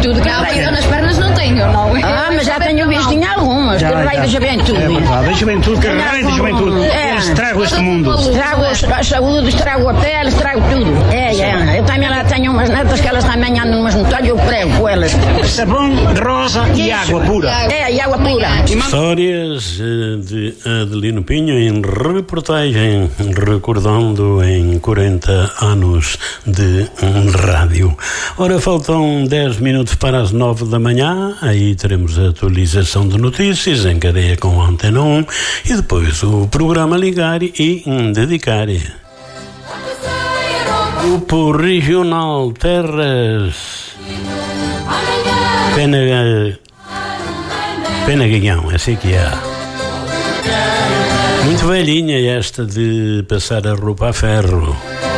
tudo que eu nas pernas não tenho, não. Mas já tenho visto em algumas, que raio da juventude. É verdade, a juventude, que raio da juventude. Eles estragam este mundo. Estrago a saúde, estrago a pele, estrago tudo. Eu também lá tenho umas netas que elas também andam numas montanhas e eu prego com elas. Sabão, rosa e água pura. E água pura. Histórias de Adelino Pinho em reportagem, recordando em 40 anos de rádio. Ora, faltam 10 minutos para as 9 da manhã, aí teremos a atualização de notícias em cadeia com a Antena 1 e depois o programa Ligar e Dedicar. Grupo Regional Terras Penagagão, assim que é. Muito velhinha esta de passar a roupa a ferro.